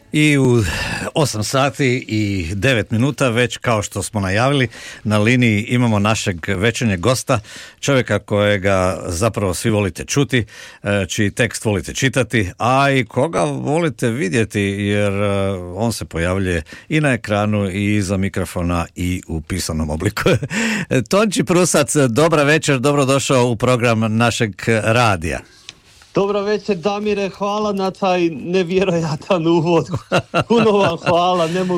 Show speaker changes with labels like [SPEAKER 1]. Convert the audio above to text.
[SPEAKER 1] I u 8 sati i 9 minuta već kao što smo najavili na liniji imamo našeg večernjeg gosta, čovjeka kojega zapravo svi volite čuti, čiji tekst volite čitati, a i koga volite vidjeti jer on se pojavljuje i na ekranu i iza mikrofona i u pisanom obliku. Tonči Prusac, dobra večer, dobrodošao u program našeg radija.
[SPEAKER 2] Dobro večer, Damire, hvala na taj nevjerojatan uvod. Puno vam hvala, ne mogu